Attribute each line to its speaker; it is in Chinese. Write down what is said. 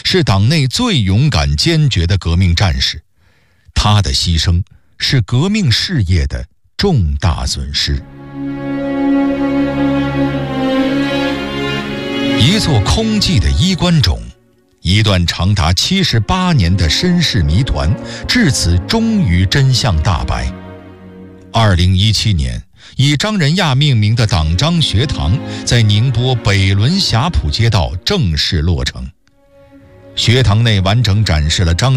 Speaker 1: 是党内最勇敢坚决的革命战士，他的牺牲是革命事业的重大损失。一座空寂的衣冠冢，一段长达78年的身世谜团，至此终于真相大白。2017年，以张仁亚命名的党章学堂在宁波北仑霞浦街道正式落成。学堂内完整展示了张